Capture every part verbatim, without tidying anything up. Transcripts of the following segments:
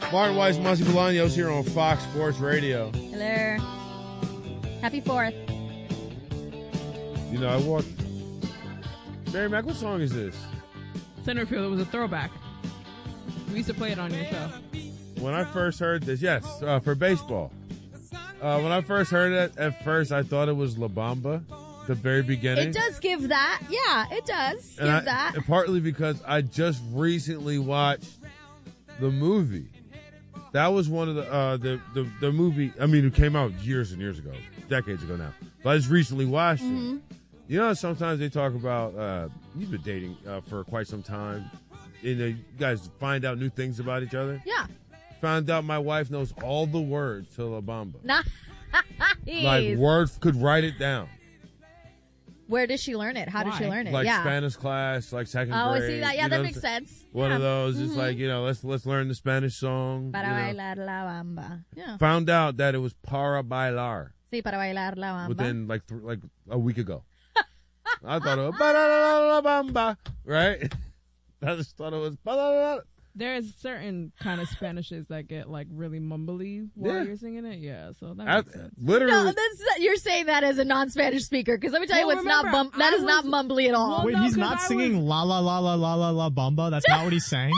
Martin Weiss, Muzzy Bolaños here on Fox Sports Radio. Hello. Happy fourth. You know, I walked... Mary Mac, what song is this? Centerfield. It was a throwback. We used to play it on your show. When I first heard this, yes, uh, for baseball. Uh, when I first heard it, at first I thought it was La Bamba, the very beginning. It does give that. Yeah, it does and give I, that. And partly because I just recently watched the movie. That was one of the, uh, the, the, the movie, I mean, it came out years and years ago, decades ago now. But I just recently watched mm-hmm. it. You know, sometimes they talk about, uh, you've been dating uh, for quite some time. And uh, you guys find out new things about each other. Yeah. Found out my wife knows all the words to La Bamba. Nice. Like, word could write it down. Where does she learn it? How Why? did she learn it? Like yeah. Spanish class, like second oh, grade. Oh, see that? Yeah, you that know, makes sense. One yeah. of those. Mm-hmm. It's like, you know, let's let's learn the Spanish song. Para you know. bailar la bamba. Yeah. Found out that it was para bailar. Sí, para bailar la bamba. Within like th- like a week ago. I thought it was para la bamba, right? I just thought it was para. There's certain kind of Spanishes that get like really mumbly while Yeah. you're singing it. Yeah, so that I, makes sense. literally. No, that's, you're saying that as a non-Spanish speaker, because let me tell you Well, what's remember, not bum- that I is not was- mumbly at all. Well, Wait, no, he's 'cause not I singing was- la la la la la la la bamba? That's not what he's saying?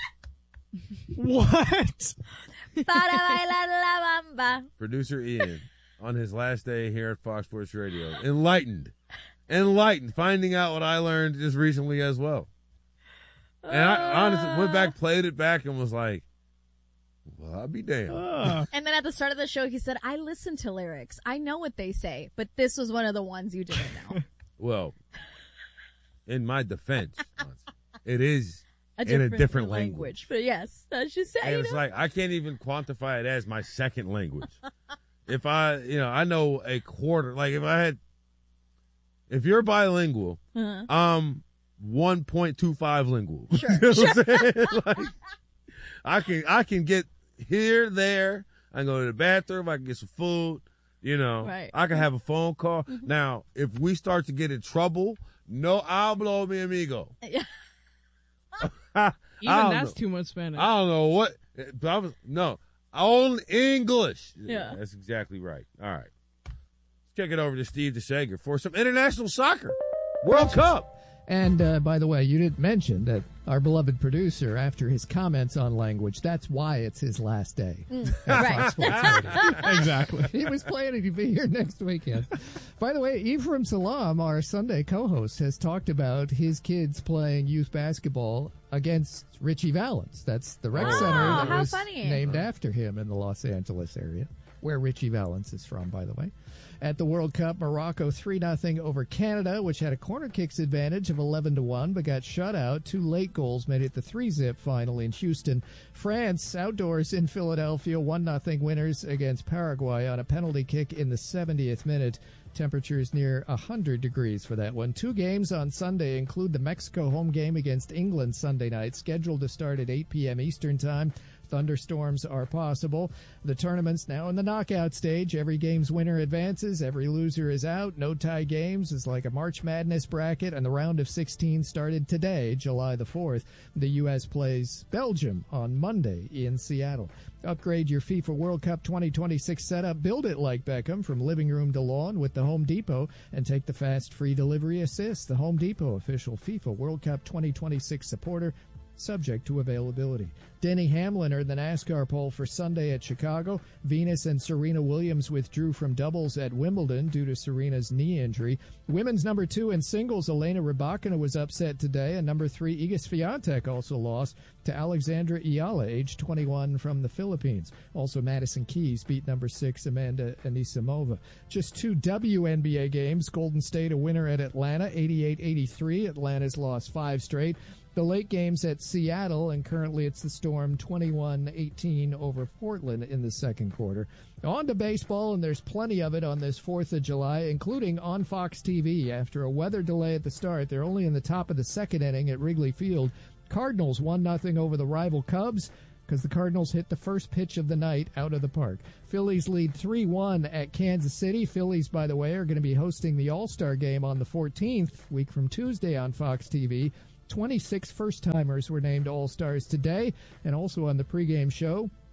What? Para bailar la bamba. Producer Ian, on his last day here at Fox Sports Radio, enlightened, enlightened, finding out what I learned just recently as well. And I honestly went back, played it back, and was like, well, I'll be damned. Uh, And then at the start of the show, he said, I listen to lyrics. I know what they say, but this was one of the ones you didn't know. Well, in my defense, it is A in a different language. But yes, that's just saying. And it's like, I can't even quantify it as my second language. If I, you know, I know a quarter, like if I had, if you're bilingual, uh-huh. um, one point two five lingual. Sure. You know what I'm saying? Like, I can, I can get here, there. I can go to the bathroom. I can get some food. You know, Right. I can have a phone call. Mm-hmm. Now, if we start to get in trouble, no hablo mi amigo. Yeah. I Even don't that's know. too much Spanish. I don't know what. But I was, no, only English. Yeah. That's exactly right. All right. Let's kick it over to Steve DeShager for some international soccer. World Cup. And uh, by the way, you didn't mention that our beloved producer, after his comments on language, that's why it's his last day. Mm, at right. Fox Sports Radio. exactly. He was planning to be here next weekend. By the way, Ephraim Salam, our Sunday co-host, has talked about his kids playing youth basketball against Richie Valens. That's the rec Oh, center that how was funny. named after him in the Los Angeles area, where Richie Valens is from, by the way. At the World Cup, Morocco three nothing over Canada, which had a corner kicks advantage of eleven to one, but got shut out. Two late goals made it the three-zip final in Houston. France, outdoors in Philadelphia, one nothing winners against Paraguay on a penalty kick in the seventieth minute. Temperatures near one hundred degrees for that one. Two games on Sunday include the Mexico home game against England Sunday night, scheduled to start at eight p.m. Eastern Time. Thunderstorms are possible. The tournament's now in the knockout stage. Every game's winner advances. Every loser is out. No tie games. It's like a March Madness bracket, and the round of sixteen started today, July the fourth. The U S plays Belgium on Monday in Seattle. Upgrade your FIFA World Cup twenty twenty-six setup. Build it like Beckham from living room to lawn with the Home Depot, and take the fast free delivery assist. The Home Depot, official FIFA World Cup twenty twenty-six supporter, subject to availability. Denny Hamlin earned the NASCAR pole for Sunday at Chicago. Venus and Serena Williams withdrew from doubles at Wimbledon due to Serena's knee injury. Women's number two in singles, Elena Rybakina, was upset today, and number three, Iga Swiatek, also lost to Alexandra Ayala, age twenty-one, from the Philippines. Also, Madison Keys beat number six, Amanda Anisimova. Just two W N B A games. Golden State a winner at Atlanta, eighty-eight eighty-three. Atlanta's lost five straight. The late games at Seattle, and currently it's the Storm twenty-one eighteen over Portland in the second quarter. On to baseball, and there's plenty of it on this fourth of July, including on Fox T V. After a weather delay at the start, they're only in the top of the second inning at Wrigley Field. Cardinals one nothing over the rival Cubs, because the Cardinals hit the first pitch of the night out of the park. Phillies lead three one at Kansas City. Phillies, by the way, are going to be hosting the All-Star Game on the fourteenth, week from Tuesday on Fox T V. twenty-six first-timers were named All-Stars today, and also on the pregame show,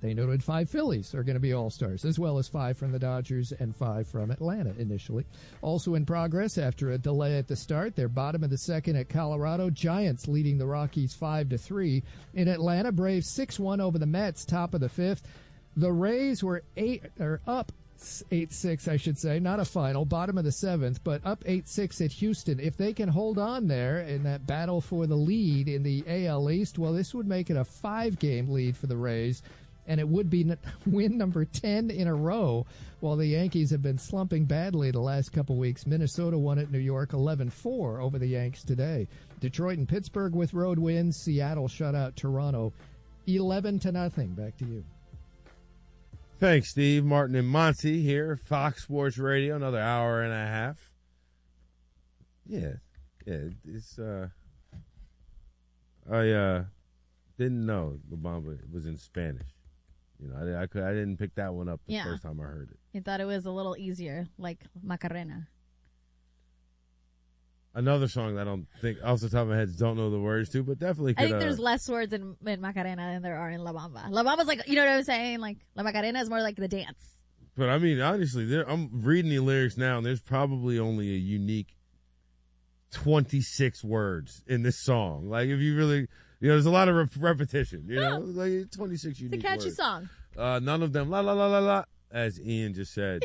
They noted five Phillies are going to be All-Stars, as well as five from the Dodgers and five from Atlanta initially. Also in progress after a delay at the start, they're bottom of the second at Colorado. Giants leading the Rockies five to three. In Atlanta, Braves six one over the Mets, top of the fifth. The Rays were eight or up eight six, I should say, not a final, bottom of the seventh, but up eight six at Houston. If they can hold on there in that battle for the lead in the A L East, well, this would make it a five-game lead for the Rays, and it would be win number ten in a row, while the Yankees have been slumping badly the last couple weeks. Minnesota won at New York eleven four over the Yanks today. Detroit and Pittsburgh with road wins. Seattle shut out Toronto eleven to nothing. Back to you. Thanks, Steve. Martin and Monty here, Fox Sports Radio, another hour and a half. Yeah, yeah, it's, uh, I, uh, didn't know La Bamba was in Spanish. You know, I, I, could, I didn't pick that one up the Yeah. first time I heard it. You thought it was a little easier, like Macarena. Another song that I don't think, off the top of my head, don't know the words to, but definitely could, I think uh, there's less words in, in Macarena than there are in La Bamba. La Bamba's like, you know what I'm saying? Like, La Macarena is more like the dance. But I mean, honestly, there, I'm reading the lyrics now, and there's probably only a unique twenty-six words in this song. Like, if you really, you know, there's a lot of rep- repetition. You know, like twenty-six It's unique a catchy words. song. Uh, none of them, la la la la la, as Ian just said.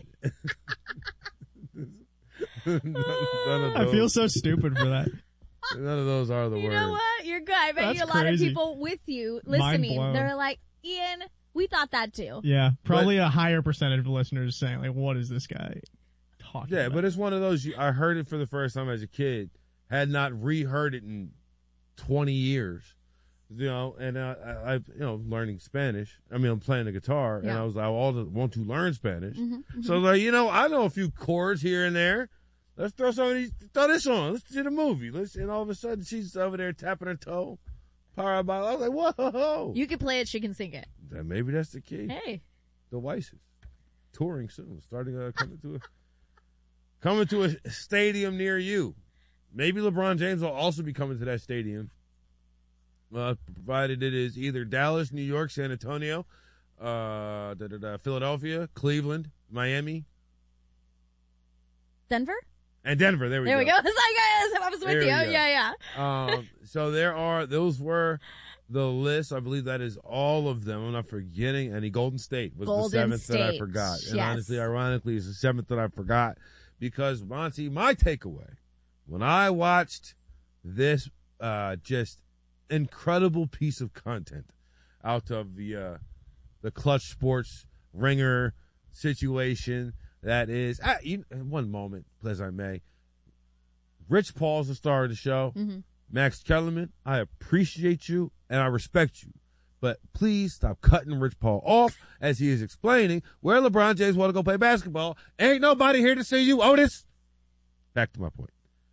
none, none of I those, feel so stupid for that. None of those are the You words. know what? You're good. I bet That's you a lot crazy. of people with you Mind listening, blown. they're like, Ian, we thought that too. Yeah, probably a higher percentage of listeners saying, like, what is this guy talking Yeah, about? but it's one of those. You, I heard it for the first time as a kid, had not reheard it in twenty years. You know, and uh, I, I, you know, learning Spanish. I mean, I'm playing the guitar, and Yeah. I was like, I all want to learn Spanish. Mm-hmm, So I was like, you know, I know a few chords here and there. Let's throw some of these, throw this on. Let's do the movie. Let's, and all of a sudden, she's over there tapping her toe. Power by. I was like, whoa. You can play it, she can sing it. Then maybe that's the key. Hey. The Weisses touring soon, starting uh, coming to a coming to a stadium near you. Maybe LeBron James will also be coming to that stadium, uh, provided it is either Dallas, New York, San Antonio, uh, da, da, da, Philadelphia, Cleveland, Miami, Denver? and Denver. There we There go. we go. It's like, yes, I was with There you. we go. Yeah, yeah. Um, so there are, those were the list. I believe that is all of them. I'm not forgetting any. Golden State was Golden the seventh that I State. forgot. And Yes. honestly, ironically, it's the seventh that I forgot because, Monty, my takeaway, when I watched this uh, just incredible piece of content out of the, uh, the Clutch Sports Ringer situation, that is, ah, you, one moment, as I may, Rich Paul's the star of the show. Mm-hmm. Max Kellerman, I appreciate you and I respect you, but please stop cutting Rich Paul off as he is explaining where LeBron James want to go play basketball. Ain't nobody here to see you, Otis. Back to my point.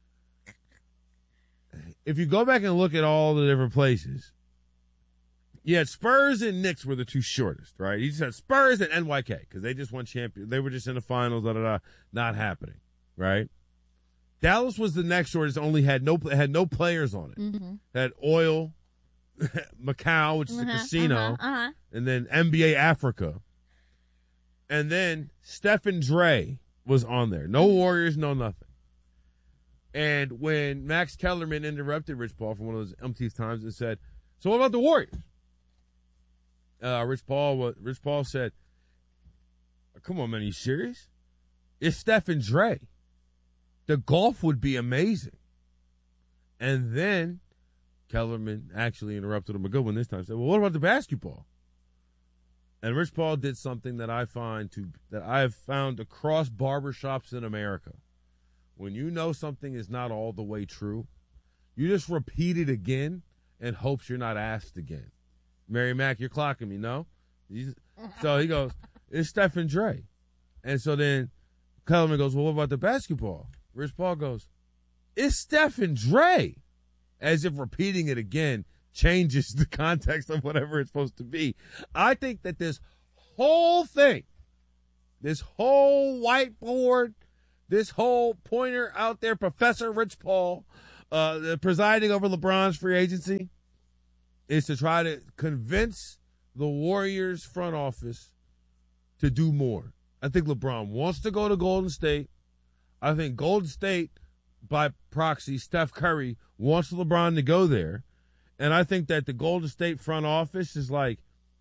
If you go back and look at all the different places, you had Spurs and Knicks were the two shortest, right? You just had Spurs and N Y K because they just won champion. They were just in the finals, da da da, not happening, right? Dallas was the next shortest, only had no had no players on it. Mm-hmm. Had Oil, Macau, which is a Uh-huh, casino, uh-huh, uh-huh. and then N B A Africa. And then Stephen Dre was on there. No Warriors, no nothing. And when Max Kellerman interrupted Rich Paul from one of those umpteenth times and said, "So what about the Warriors?" Uh, Rich Paul, Rich Paul said, "Come on, man, are you serious? It's Stephen Dre. The golf would be amazing." And then Kellerman actually interrupted him a good one this time. Said, "Well, what about the basketball?" And Rich Paul did something that I find to that I have found across barbershops in America. When you know something is not all the way true, you just repeat it again and hopes you're not asked again. Mary Mack, you're clocking me, no? He's, so he goes, "It's Stephen Dre." And so then Kellerman goes, "Well, what about the basketball?" Rich Paul goes, "It's Stephen Dre." As if repeating it again changes the context of whatever it's supposed to be. I think that this whole thing, this whole whiteboard, this whole pointer out there, Professor Rich Paul, uh, presiding over LeBron's free agency, is to try to convince the Warriors front office to do more. I think LeBron wants to go to Golden State. I think Golden State, by proxy, Steph Curry, wants LeBron to go there. And I think that the Golden State front office is like,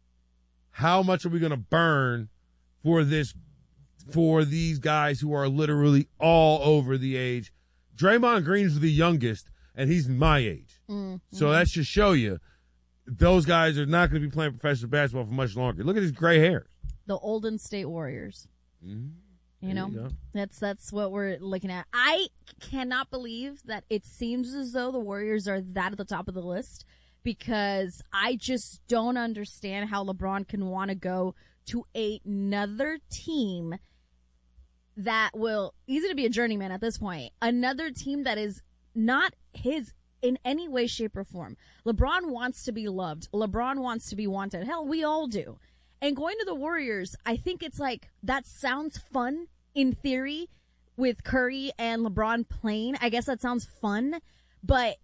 how much are we going to burn for this, for these guys who are literally all over the age? Draymond Green's the youngest, and he's my age. Mm-hmm. So that should show you those guys are not going to be playing professional basketball for much longer. Look at his gray hair. The Golden State Warriors. Mm-hmm. You know, you that's that's what we're looking at. I cannot believe that it seems as though the Warriors are that at the top of the list, because I just don't understand how LeBron can want to go to another team that will, easy to be a journeyman at this point, another team that is not his in any way, shape, or form. LeBron wants to be loved. LeBron wants to be wanted. Hell, we all do. And going to the Warriors, I think it's like, that sounds fun in theory with Curry and LeBron playing. I guess that sounds fun, but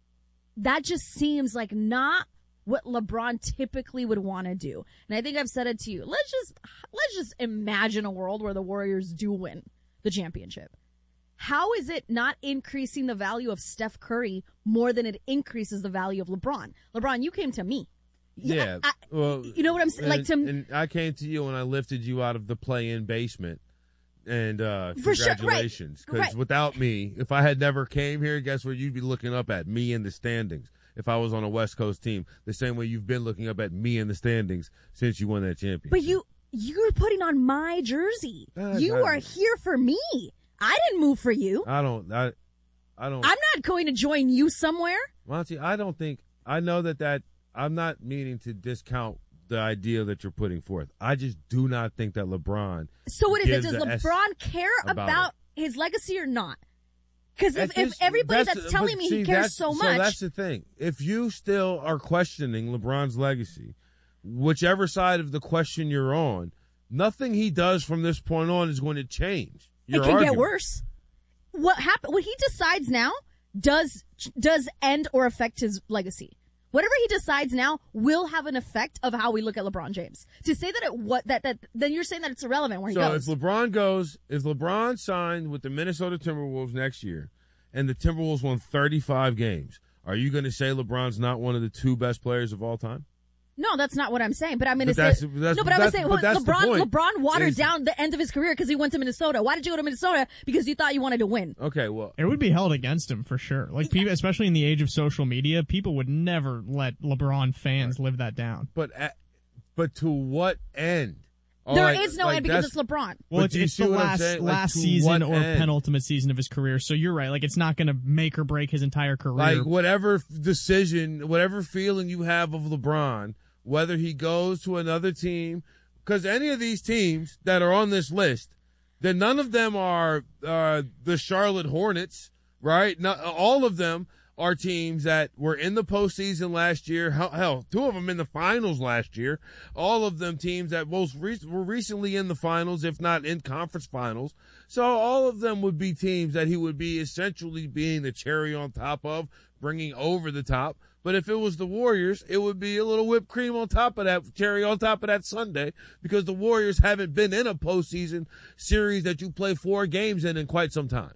that just seems like not what LeBron typically would want to do. And I think I've said it to you. Let's just, let's just imagine a world where the Warriors do win the championship. How is it not increasing the value of Steph Curry more than it increases the value of LeBron? LeBron, you came to me. Yeah, I, I, well, you know what I'm saying? Like to, and I came to you when I lifted you out of the play-in basement, and uh, for congratulations. Because sure, right, right. without me, if I had never came here, guess what? You'd be looking up at me in the standings. If I was on a West Coast team, the same way you've been looking up at me in the standings since you won that championship. But you, you're putting on my jersey. Uh, you I, are here for me. I didn't move for you. I don't. I, I don't. I'm not going to join you somewhere. Monty, I don't think. I know that that. I'm not meaning to discount the idea that you're putting forth. I just do not think that LeBron. So what is it? Does gives a LeBron S care about about it. his legacy or not? Because if, At this- if everybody that's, that's- telling but me see, he cares that's- so So much, that's the thing. If you still are questioning LeBron's legacy, whichever side of the question you're on, nothing he does from this point on is going to change it your can argument. get worse. What happen? What he decides now does does end or affect his legacy. Whatever he decides now will have an effect of how we look at LeBron James. To say that it what that that then you're saying that it's irrelevant where he So goes. if LeBron goes, if LeBron signed with the Minnesota Timberwolves next year, and the Timberwolves won thirty-five games, are you going to say LeBron's not one of the two best players of all time? No, that's not what I'm saying. But I'm going to But say that's- that's- no. But I was that's- saying but that's the LeBron. point, LeBron watered is- down the end of his career because he went to Minnesota. Why did you go to Minnesota? Because you thought you wanted to win. Okay, well, It would be held against him for sure. Like, people, especially in the age of social media, people would never let LeBron fans live that down. but at, but to what end? All There right, is no like, end because it's that's- LeBron. Well, But it's, do you it's see the what I'm last saying? Like, last to season what or end? penultimate season of his career. So you're right. Like, it's not going to make or break his entire career. Like, whatever f- decision, whatever feeling you have of LeBron, whether he goes to another team, because any of these teams that are on this list, then none of them are uh, the Charlotte Hornets, right? Not, all of them are teams that were in the postseason last year. Hell, hell, two of them in the finals last year. All of them teams that most re- were recently in the finals, if not in conference finals. So all of them would be teams that he would be essentially being the cherry on top of, bringing over the top. But if it was the Warriors, it would be a little whipped cream on top of that, cherry on top of that sundae, because the Warriors haven't been in a postseason series that you play four games in in quite some time.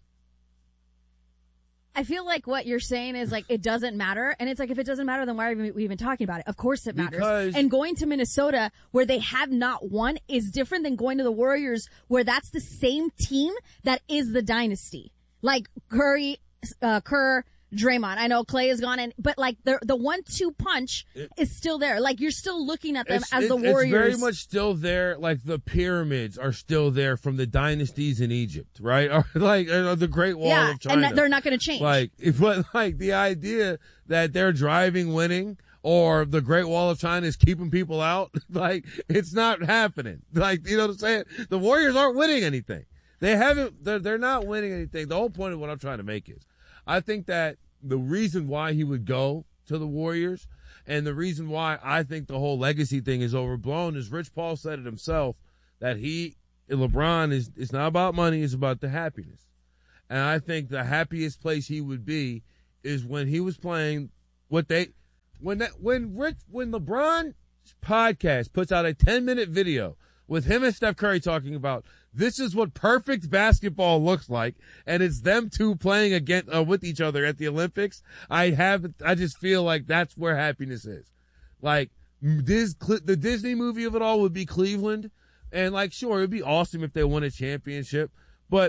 I feel like what you're saying is like it doesn't matter, and it's like if it doesn't matter, then why are we even talking about it? Of course it matters. Because- and going to Minnesota where they have not won is different than going to the Warriors where that's the same team that is the dynasty. Like Curry, uh, Kerr, Draymond. I know Clay is gone, and but like the the one two punch It- is still there. Like you're still looking at them It's, as it- the Warriors. it's very much still there. Like the pyramids are still there from the dynasties in Egypt, right? Or like or the Great Wall yeah, of China. and that they're not going to change. Like, if, but like the idea that they're driving winning or the Great Wall of China is keeping people out, like it's not happening. Like, you know what I'm saying? The Warriors aren't winning anything. They haven't, they're, they're not winning anything. The whole point of what I'm trying to make is I think that the reason why he would go to the Warriors and the reason why I think the whole legacy thing is overblown is Rich Paul said it himself that he, LeBron is, it's not about money, it's about the happiness. And I think the happiest place he would be is when he was playing what they, when that, when Rich, when LeBron podcast puts out a ten-minute video with him and Steph Curry talking about this is what perfect basketball looks like, and it's them two playing against uh, with each other at the Olympics, I have I just feel like that's where happiness is. Like this, the Disney movie of it all would be Cleveland, and like sure it'd be awesome if they won a championship, but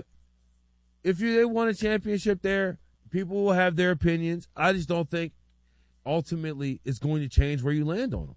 if you, they won a championship there, people will have their opinions. I just don't think ultimately it's going to change where you land on them.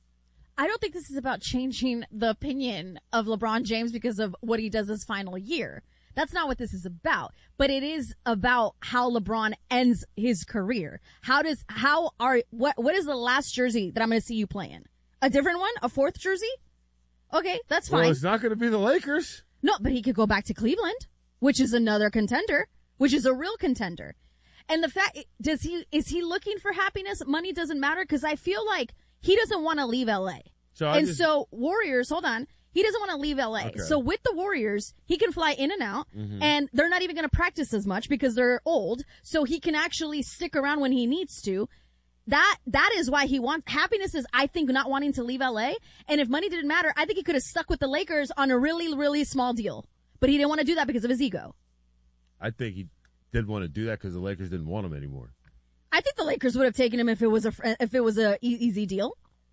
I don't think this is about changing the opinion of LeBron James because of what he does this final year. That's not what this is about. But it is about how LeBron ends his career. How does, how are, what, what is the last jersey that I'm going to see you playing? A different one? A fourth jersey? Okay, that's fine. Well, it's not going to be the Lakers. No, but he could go back to Cleveland, which is another contender, which is a real contender. And the fact, does he, is he looking for happiness? Money doesn't matter because I feel like he doesn't want to leave L A. So and just, so Warriors, hold on. He doesn't want to leave L A. Okay. So with the Warriors, he can fly in and out, mm-hmm. and they're not even going to practice as much because they're old. So he can actually stick around when he needs to. That, that is why he wants, happiness is, I think, not wanting to leave L A. And if money didn't matter, I think he could have stuck with the Lakers on a really, really small deal. But he didn't want to do that because of his ego. I think he didn't want to do that because the Lakers didn't want him anymore. I think the Lakers would have taken him if it was a, if it was a e- easy deal.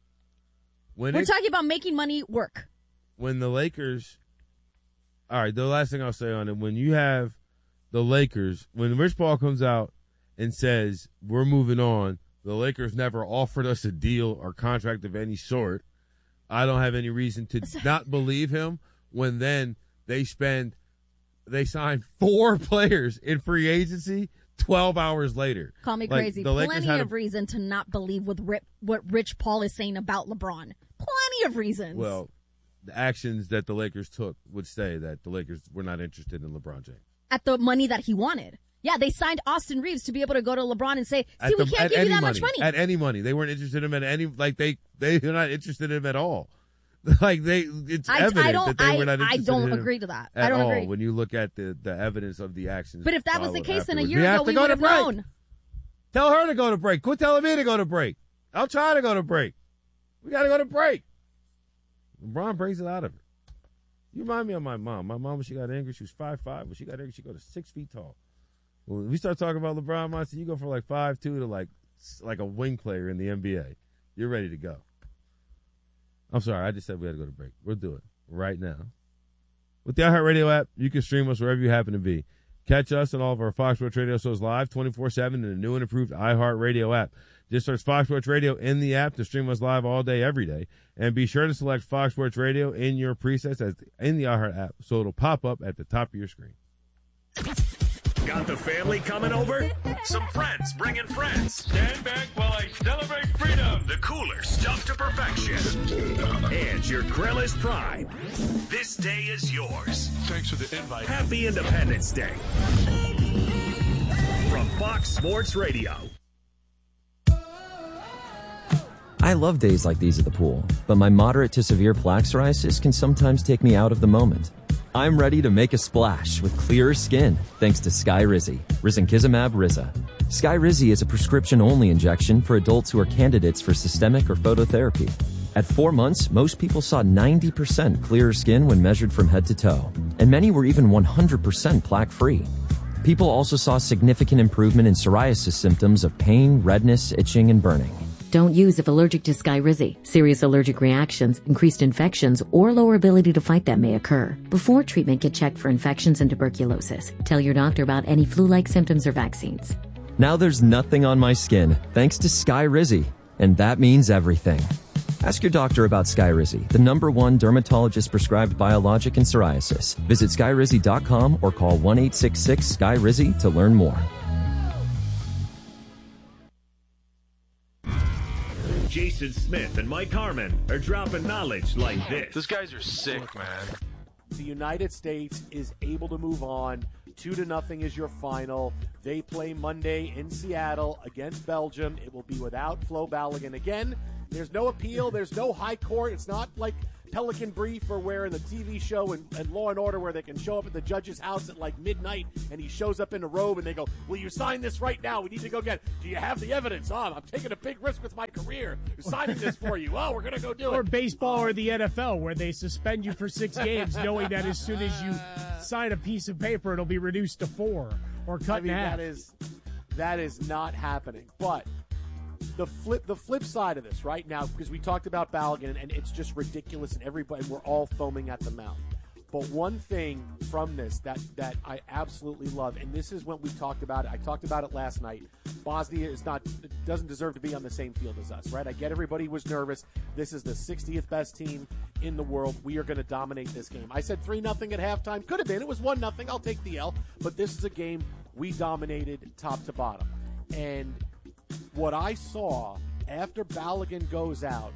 When We're it, talking about making money work. When the Lakers, all right, the last thing I'll say on it, when you have the Lakers, when Rich Paul comes out and says, we're moving on, the Lakers never offered us a deal or contract of any sort, I don't have any reason to not believe him when then they spend, they sign four players in free agency twelve hours later. Call me like, crazy. the Lakers Plenty had of a, reason to not believe with Rip, what Rich Paul is saying about LeBron. Plenty of reasons. Well, the actions that the Lakers took would say that the Lakers were not interested in LeBron James. At the money that he wanted. Yeah, they signed Austin Reeves to be able to go to LeBron and say, see, At we the- can't at give you any that money, much money. At any money. They weren't interested in him at any, like they, they, they're not interested in him at all. Like they, it's I, evident I don't, that they I, were not I interested don't in him agree to that. at I don't all agree. when you look at the, the evidence of the actions. But if that was the followed case, then a afterwards. year we have ago to we go would to have break. known. Tell her to go to break. Quit telling me to go to break. I'll try to go to break. We got to go to break. LeBron brings it out of her. You remind me of my mom. My mom, when she got angry, she was five five. When she got angry, she got to six feet tall. When we start talking about LeBron, I said, you go from like five two to like like a wing player in the N B A. You're ready to go. I'm sorry. I just said we had to go to break. We'll do it right now. With the iHeartRadio app, you can stream us wherever you happen to be. Catch us and all of our Fox Sports Radio shows live twenty-four seven in the new and improved iHeartRadio app. Just search Fox Sports Radio in the app to stream us live all day, every day. And be sure to select Fox Sports Radio in your presets as in the iHeart app so it'll pop up at the top of your screen. Got the family coming over? Some friends bringing friends. Stand back while I celebrate freedom. The cooler stuff to perfection. And your grill is prime. This day is yours. Thanks for the invite. Happy Independence Day. From Fox Sports Radio. I love days like these at the pool, but my moderate to severe plaque psoriasis can sometimes take me out of the moment. I'm ready to make a splash with clearer skin thanks to Skyrizi, Risankizumab Riza. Skyrizi is a prescription-only injection for adults who are candidates for systemic or phototherapy. At four months, most people saw ninety percent clearer skin when measured from head to toe, and many were even one hundred percent plaque-free. People also saw significant improvement in psoriasis symptoms of pain, redness, itching, and burning. Don't use if allergic to Skyrizi. Serious allergic reactions, increased infections, or lower ability to fight them may occur. Before treatment, get checked for infections and tuberculosis. Tell your doctor about any flu-like symptoms or vaccines. Now there's nothing on my skin thanks to Skyrizi, and that means everything. Ask your doctor about Skyrizi, the number one dermatologist-prescribed biologic in psoriasis. Visit skyrizi dot com or call one eight six six S K Y R I Z I to learn more. Jason Smith and Mike Harmon are dropping knowledge like this. These guys are sick, man. The United States is able to move on. Two to nothing is your final. They play Monday in Seattle against Belgium. It will be without Flo Balogun again. There's no appeal. There's no high court. It's not like Pelican Brief or where in the T V show and, and Law and Order where they can show up at the judge's house at like midnight and he shows up in a robe and they go, will you sign this right now? We need to go get it. Do you have the evidence? Oh, I'm taking a big risk with my career. We're signing this for you. Oh, we're going to go do Or it. baseball or the N F L where they suspend you for six games knowing that as soon as you sign a piece of paper, it'll be reduced to four or cut I mean, in half. that is, that is not happening. But the flip the flip side of this right now, because we talked about Balogun and it's just ridiculous and everybody, we're all foaming at the mouth. But one thing from this that, that I absolutely love, and this is what we talked about it. I talked about it last night. Bosnia is not doesn't deserve to be on the same field as us, right? I get everybody was nervous. This is the sixtieth best team in the world. We are going to dominate this game. I said three nothing at halftime. Could have been. It was one nothing. I'll take the L. But this is a game we dominated top to bottom. And what I saw after Balogun goes out,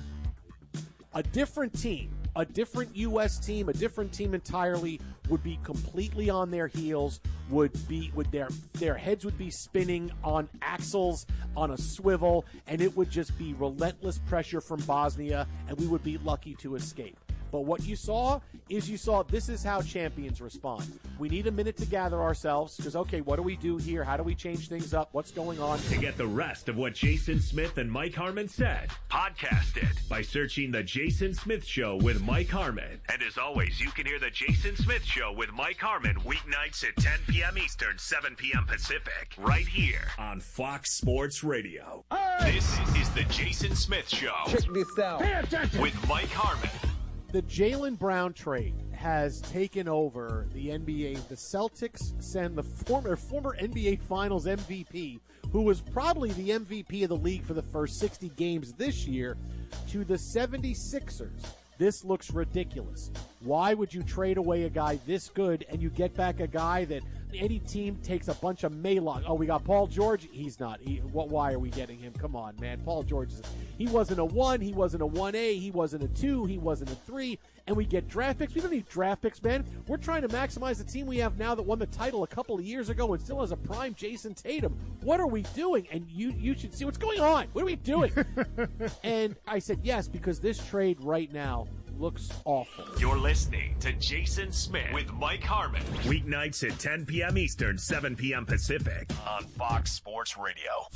a different team, a different U S team, a different team entirely would be completely on their heels, would be would their their heads would be spinning on axles on a swivel, and it would just be relentless pressure from Bosnia, and we would be lucky to escape. But what you saw is you saw this is how champions respond. We need a minute to gather ourselves because, okay, what do we do here? How do we change things up? What's going on? To get the rest of what Jason Smith and Mike Harmon said, podcast it by searching The Jason Smith Show with Mike Harmon. And as always, you can hear The Jason Smith Show with Mike Harmon weeknights at ten p.m. Eastern, seven p.m. Pacific, right here on Fox Sports Radio. Right. This is The Jason Smith Show. Check this out. With Mike Harmon. The Jaylen Brown trade has taken over the N B A. The Celtics send the former former N B A Finals M V P, who was probably the M V P of the league for the first sixty games this year, to the seventy-sixers. This looks ridiculous. Why would you trade away a guy this good and you get back a guy that any team takes a bunch of Maylog? Oh, we got Paul George. He's not. He, what? Why are we getting him? Come on, man. Paul George is. He wasn't a one. He wasn't a one A. He wasn't a two. He wasn't a three. And we get draft picks. We don't need draft picks, man. We're trying to maximize the team we have now that won the title a couple of years ago and still has a prime Jason Tatum. What are we doing? And you you should see what's going on. What are we doing? And I said yes because this trade right now looks awful. You're listening to Jason Smith with Mike Harmon. Weeknights at ten p.m. Eastern, seven p.m. Pacific on Fox Sports Radio.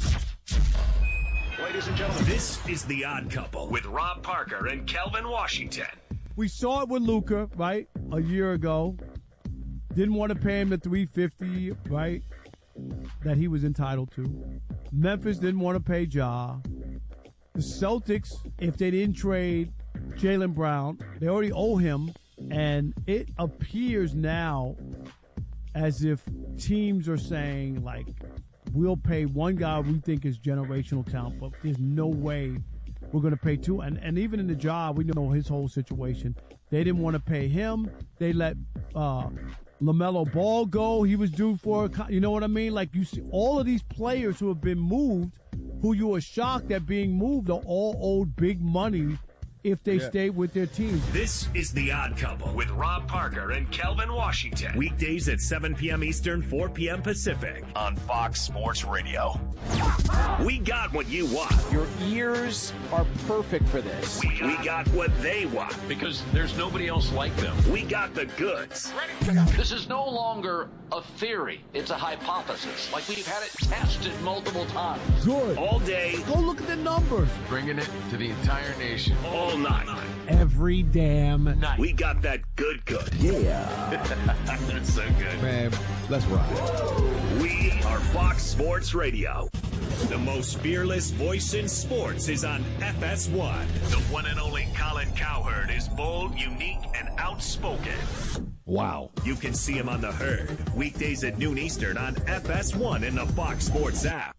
Ladies and gentlemen, this is The Odd Couple with Rob Parker and Kelvin Washington. We saw it with Luka, right, a year ago. Didn't want to pay him the three hundred fifty dollars, right, that he was entitled to. Memphis didn't want to pay Ja. The Celtics, if they didn't trade Jaylen Brown, they already owe him, and it appears now as if teams are saying, like, we'll pay one guy we think is generational talent, but there's no way we're going to pay two. And, and even in the job, we know his whole situation. They didn't want to pay him. They let uh, LaMelo Ball go. He was due for, a, you know what I mean? Like, you see all of these players who have been moved, who you were shocked at being moved, are all owed big money if they Yeah. stay with their teams. This is The Odd Couple with Rob Parker and Kelvin Washington. Weekdays at seven p.m. Eastern, four p.m. Pacific on Fox Sports Radio. We got what you want. Your ears are perfect for this. We got, we got what they want. Because there's nobody else like them. We got the goods. This is no longer a theory. It's a hypothesis. Like we've had it tested multiple times. Good. All day. Go look at the numbers. Bringing it to the entire nation. All night. Every damn night. We got that good good. Yeah. That's so good. Man, let's ride. We are Fox Sports Radio. The most fearless voice in sports is on F S one. The one and only Colin Cowherd is bold, unique, and outspoken. Wow. You can see him on The Herd, weekdays at noon Eastern on F S one in the Fox Sports app.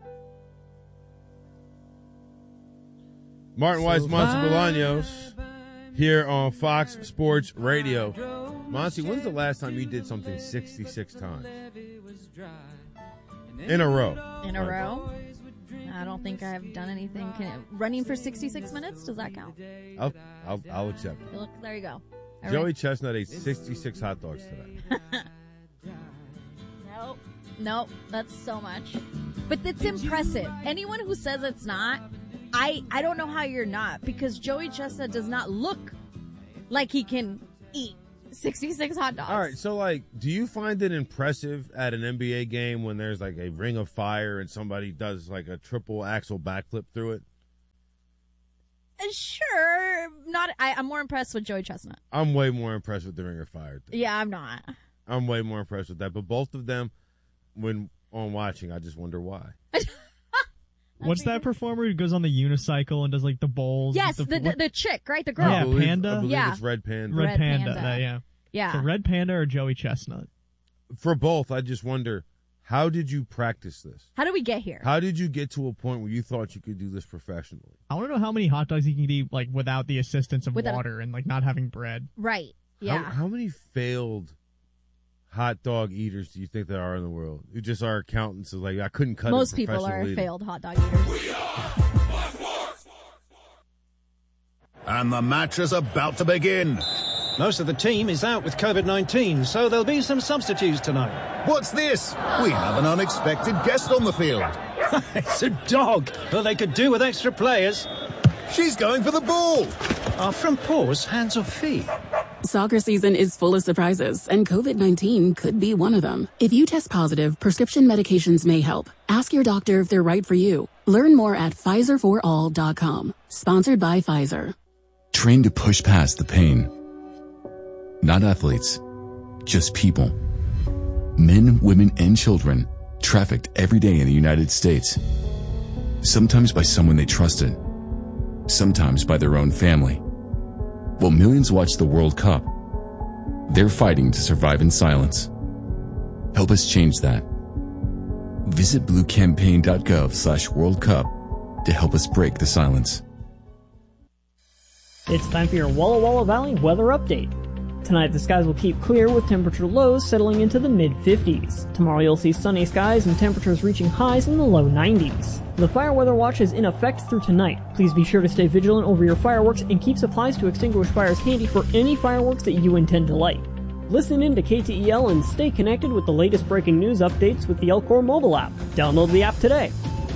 Martin Weiss, Monty Bolaños, here on Fox Sports Radio. Monty, when's the last time you did something sixty-six times? In a row. In a row? I don't think I've done anything. Can, running for sixty-six minutes, does that count? I'll, I'll, I'll accept it. Look, there you go. All Joey right. Chestnut ate sixty-six hot dogs today. Nope. Nope. That's so much. But it's impressive. Anyone who says it's not, I, I don't know how you're not, because Joey Chestnut does not look like he can eat sixty-six hot dogs. All right, so like, do you find it impressive at an N B A game when there's like a ring of fire and somebody does like a triple axle backflip through it? Sure, not. I, I'm more impressed with Joey Chestnut. I'm way more impressed with the ring of fire thing. Yeah, I'm not. I'm way more impressed with that. But both of them, when on watching, I just wonder why. What's that performer who goes on the unicycle and does like the bowls? Yes, the, the, the the chick, right? The girl. Yeah, I believe, Panda. I believe Yeah. it's Red Panda. Red, Red Panda. Panda. that, yeah. Yeah. So Red Panda or Joey Chestnut? For both, I just wonder, how did you practice this? How do we get here? How did you get to a point where you thought you could do this professionally? I want to know how many hot dogs you can eat like without the assistance of Without- water and like not having bread. Right. Yeah. How, how many failed hot dog eaters do you think there are in the world? Who just are accountants? Is like, I couldn't cut Most it people are professionally. failed hot dog eaters. And the match is about to begin. Most of the team is out with COVID nineteen, so there'll be some substitutes tonight. What's this? We have an unexpected guest on the field. It's a dog. Well, they could do with extra players. She's going for the ball. Are from paws, hands or feet? Soccer season is full of surprises, and COVID nineteen could be one of them. If you test positive, prescription medications may help. Ask your doctor if they're right for you. Learn more at Pfizer for all dot com. Sponsored by Pfizer. Train to push past the pain. Not athletes, just people. Men, women, and children trafficked every day in the United States. Sometimes by someone they trusted. Sometimes by their own family. While millions watch the World Cup, they're fighting to survive in silence. Help us change that. Visit bluecampaign.gov slash World Cup to help us break the silence. It's time for your Walla Walla Valley weather update. Tonight the skies will keep clear with temperature lows settling into the mid fifties. Tomorrow you'll see sunny skies and temperatures reaching highs in the low nineties. The fire weather watch is in effect through tonight. Please be sure to stay vigilant over your fireworks and keep supplies to extinguish fires handy for any fireworks that you intend to light. Listen in to K T E L and stay connected with the latest breaking news updates with the Elcor mobile app. Download the app today.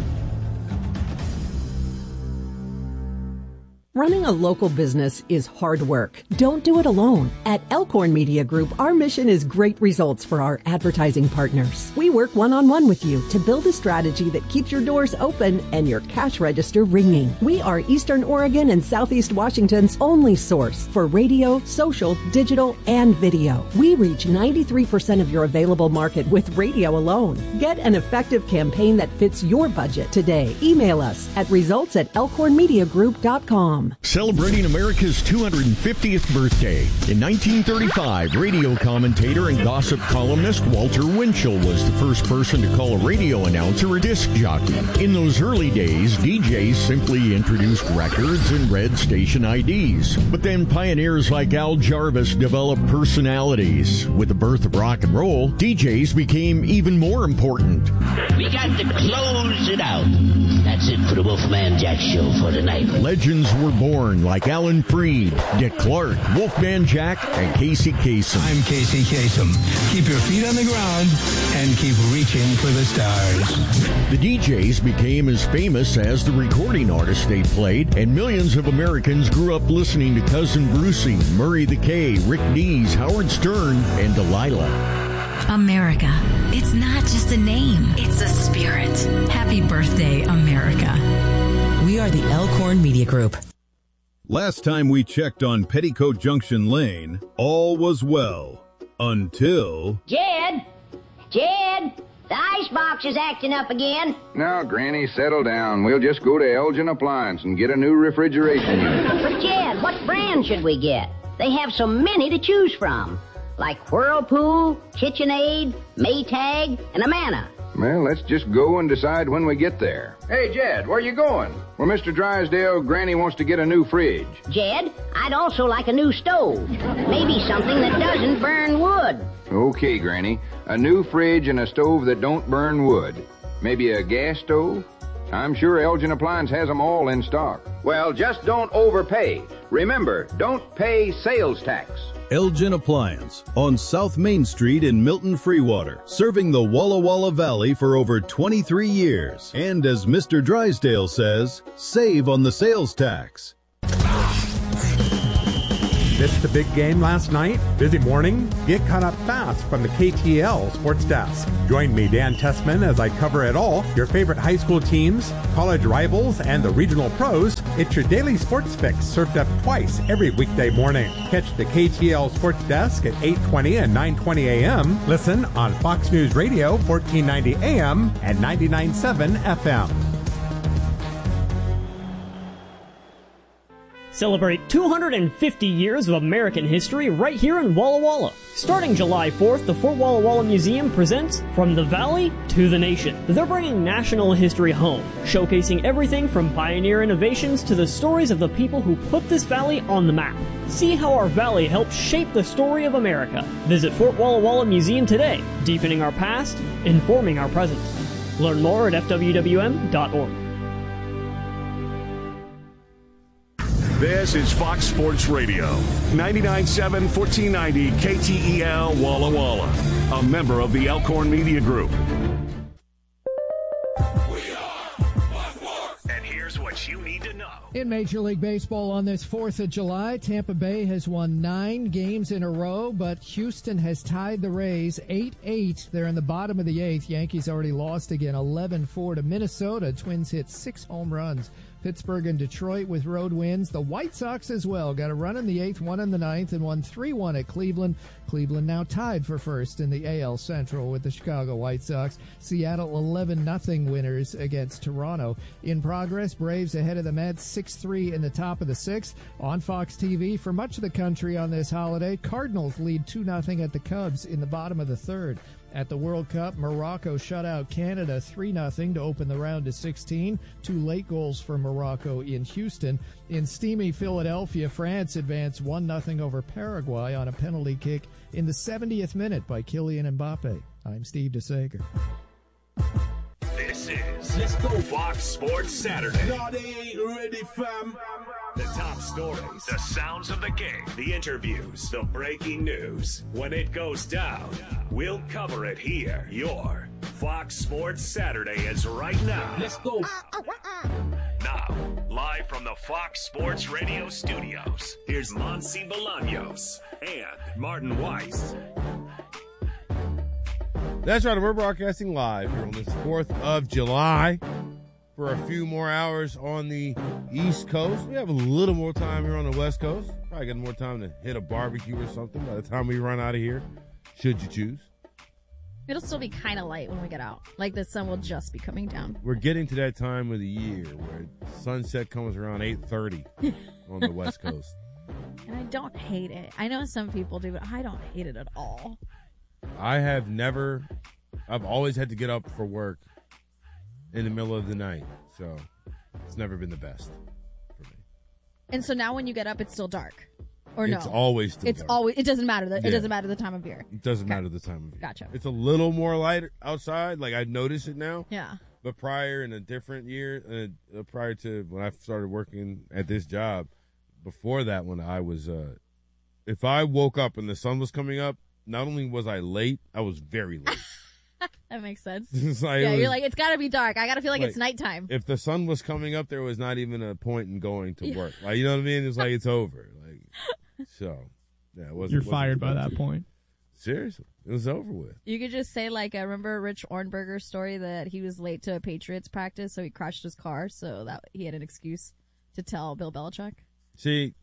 Running a local business is hard work. Don't do it alone. At Elkhorn Media Group, our mission is great results for our advertising partners. We work one-on-one with you to build a strategy that keeps your doors open and your cash register ringing. We are Eastern Oregon and Southeast Washington's only source for radio, social, digital, and video. We reach ninety-three percent of your available market with radio alone. Get an effective campaign that fits your budget today. Email us at results at elkhorn media group dot com. Celebrating America's two hundred fiftieth birthday. In nineteen thirty-five, radio commentator and gossip columnist Walter Winchell was the first person to call a radio announcer a disc jockey. In those early days, D Js simply introduced records and read station I Ds. But then pioneers like Al Jarvis developed personalities. With the birth of rock and roll, D Js became even more important. We got to close it out. That's it for the Wolfman Jack Show for tonight. Legends were born like Alan Freed, Dick Clark, Wolfman Jack, and Casey Kasem. I'm Casey Kasem. Keep your feet on the ground and keep reaching for the stars. The D Js became as famous as the recording artists they played, and millions of Americans grew up listening to Cousin Brucey, Murray the K, Rick Dees, Howard Stern, and Delilah. America. It's not just a name, it's a spirit. Happy birthday, America. We are the Elkhorn Media Group. Last time we checked on Petticoat Junction Lane, all was well. Until... Jed! Jed! The icebox is acting up again. Now, Granny, settle down. We'll just go to Elgin Appliance and get a new refrigeration unit. But, Jed, what brand should we get? They have so many to choose from. Like Whirlpool, KitchenAid, Maytag, and Amana. Well, let's just go and decide when we get there. Hey, Jed, where you going? Well, Mister Drysdale, Granny wants to get a new fridge. Jed, I'd also like a new stove. Maybe something that doesn't burn wood. Okay, Granny. A new fridge and a stove that don't burn wood. Maybe a gas stove? I'm sure Elgin Appliance has them all in stock. Well, just don't overpay. Remember, don't pay sales tax. Elgin Appliance on South Main Street in Milton Freewater, serving the Walla Walla Valley for over twenty-three years. And as Mister Drysdale says, save on the sales tax. Missed the big game last night? Busy morning? Get caught up fast from the K T L Sports Desk. Join me, Dan Tessman, as I cover it all. Your favorite high school teams, college rivals, and the regional pros. It's your daily sports fix served up twice every weekday morning. Catch the K T L Sports Desk at eight twenty and nine twenty a.m. Listen on Fox News Radio, fourteen ninety a m and ninety-nine point seven F M. Celebrate two hundred fifty years of American history right here in Walla Walla. Starting July fourth, the Fort Walla Walla Museum presents From the Valley to the Nation. They're bringing national history home, showcasing everything from pioneer innovations to the stories of the people who put this valley on the map. See how our valley helped shape the story of America. Visit Fort Walla Walla Museum today, deepening our past, informing our present. Learn more at F W W M dot org. This is Fox Sports Radio, ninety-nine point seven, fourteen ninety K T E L Walla Walla, a member of the Elkhorn Media Group. And here's what you need to know. In Major League Baseball on this fourth of July, Tampa Bay has won nine games in a row, but Houston has tied the Rays eight eight. They're in the bottom of the eighth. Yankees already lost again eleven four to Minnesota. Twins hit six home runs. Pittsburgh and Detroit with road wins. The White Sox as well got a run in the eighth, one in the ninth, and won three one at Cleveland. Cleveland now tied for first in the A L Central with the Chicago White Sox. Seattle eleven nothing winners against Toronto. In progress, Braves ahead of the Mets six three in the top of the sixth. On Fox T V for much of the country on this holiday, Cardinals lead two nothing at the Cubs in the bottom of the third. At the World Cup, Morocco shut out Canada three nothing to open the round of sixteen. Two late goals for Morocco in Houston. In steamy Philadelphia, France advanced one nothing over Paraguay on a penalty kick in the seventieth minute by Kylian Mbappe. I'm Steve DeSager. This is Let's Go Fox Sports Saturday. No, they ain't ready, fam. The top stories, the sounds of the game, the interviews, the breaking news. When it goes down, we'll cover it here. Your Fox Sports Saturday is right now. Let's go. Now, live from the Fox Sports Radio studios, here's Monsi Bolaños and Martin Weiss. That's right. We're broadcasting live here on this fourth of July for a few more hours on the East Coast. We have a little more time here on the West Coast. Probably get more time to hit a barbecue or something by the time we run out of here, should you choose. It'll still be kind of light when we get out. Like the sun will just be coming down. We're getting to that time of the year where sunset comes around eight thirty on the West Coast. And I don't hate it. I know some people do, but I don't hate it at all. I have never, I've always had to get up for work in the middle of the night, so it's never been the best for me. And so now when you get up, it's still dark, or no? It's always still It's dark. always. It doesn't matter. The, Yeah. It doesn't matter the time of year. It doesn't Okay. matter the time of year. Gotcha. It's a little more light outside, like I notice it now. Yeah. But prior in a different year, uh, uh, prior to when I started working at this job, before that, when I was, uh, if I woke up and the sun was coming up, not only was I late, I was very late. That makes sense. It's like, yeah, it was- you're like, it's got to be dark. I got to feel like, like, it's nighttime. If the sun was coming up, there was not even a point in going to Yeah. work. Like, you know what I mean? It's like it's over. Like, so yeah, it wasn't. You're wasn't fired by much. that point. Seriously, it was over with. You could just say, like, I remember Rich Ornberger's story that he was late to a Patriots practice, so he crashed his car, so that he had an excuse to tell Bill Belichick. See,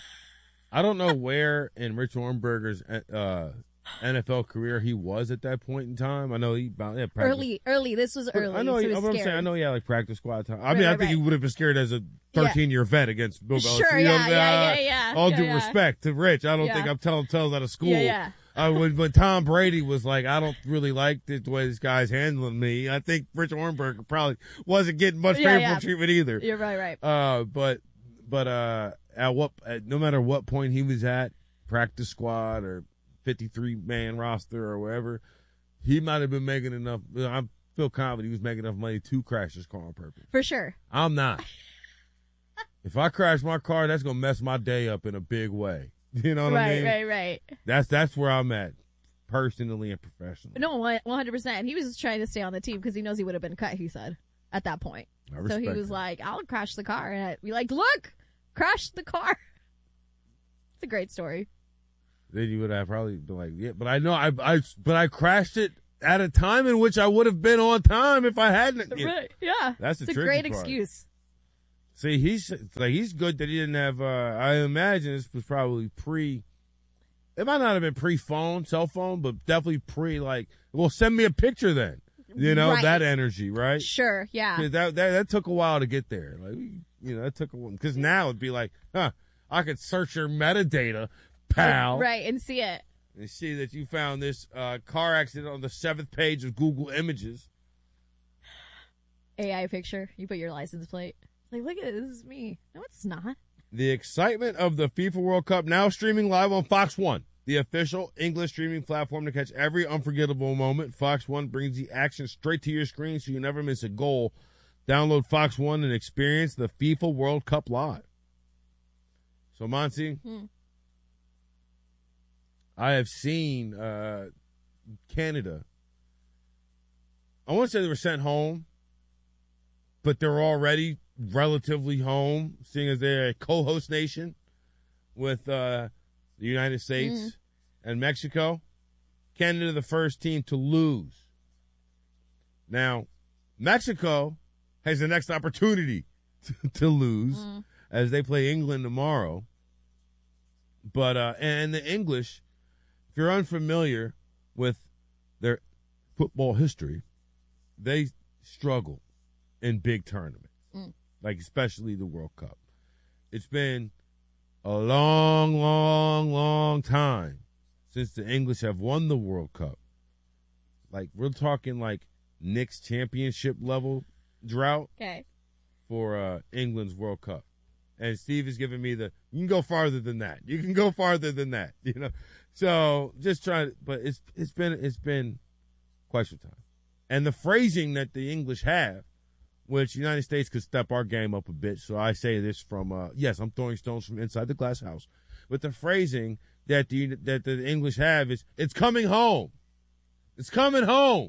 I don't know where in Rich Ornberger's uh, N F L career he was at that point in time. I know he about yeah, practice. Early, early. This was early. I know. so he, he I'm was saying. scared. I know he had like practice squad time. I Right, mean, I right, think he right. would have been scared as a thirteen year vet against Bill Belichick. Sure, You know yeah, what I mean? yeah, Uh, yeah, yeah. All Yeah, due yeah. respect to Rich, I don't Yeah. think I'm telling tales out of school. Yeah, yeah. Uh, when, when Tom Brady was like, I don't really like the way this guy's handling me, I think Rich Ornberger probably wasn't getting much Yeah, favorable yeah. treatment either. You're right, right. Uh, but but uh, at what at, no matter what point he was at, practice squad or fifty-three man roster or wherever, he might have been making enough. I feel confident he was making enough money to crash his car on purpose. For sure. I'm not. If I crash my car, that's gonna mess my day up in a big way. You know what right, I mean? right, right. That's that's where I'm at, personally and professionally. No, one hundred percent. He was just trying to stay on the team because he knows he would have been cut, he said, at that point. I So respect he was that. like, I'll crash the car. And I'd be like, look, crash the car. a great story. Then you would have probably been like, yeah, but I know I, I, but I crashed it at a time in which I would have been on time if I hadn't. You know. Right. Yeah. That's the it's a tricky great part. excuse. See, he's like he's good that he didn't have. Uh, I imagine this was probably pre. It might not have been pre-phone, cell phone, but definitely pre. Like, well, send me a picture then. You know, Right. that energy, right? Sure. Yeah. 'Cause That, that that took a while to get there. Like, you know, that took a while because now it'd be like, huh? I could search your metadata, pal, Right, and see it. and see that you found this uh, car accident on the seventh page of Google Images. A I picture. You put your license plate. Like, look at this is me. No, it's not. The excitement of the FIFA World Cup now streaming live on Fox One, the official English streaming platform to catch every unforgettable moment. Fox One brings the action straight to your screen so you never miss a goal. Download Fox One and experience the FIFA World Cup live. So, Monty, Hmm. I have seen uh, Canada. I want to say they were sent home, but they're already relatively home, seeing as they're a co-host nation with uh, the United States Mm. and Mexico. Canada, the first team to lose. Now, Mexico has the next opportunity to, to lose Mm. as they play England tomorrow. But, uh, and the English, if you're unfamiliar with their football history, they struggle in big tournaments, Mm. like especially the World Cup. It's been a long, long, long time since the English have won the World Cup. Like, we're talking like Knicks championship level drought Okay. for uh, England's World Cup. And Steve is giving me the, you can go farther than that. You can go farther than that, you know. So just trying, but it's it's been it's been quite some time. And the phrasing that the English have, which the United States could step our game up a bit. So I say this from, uh, yes, I'm throwing stones from inside the glass house. But the phrasing that the that the English have is, it's coming home. It's coming home.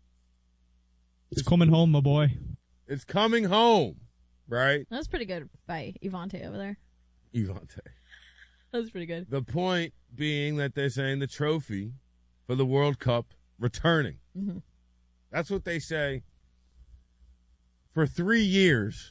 It's coming home, my boy. It's coming home, right? That was pretty good by Ivante over there. Ivante. That was pretty good. The point being that they're saying the trophy for the World Cup returning. Mm-hmm. That's what they say for three years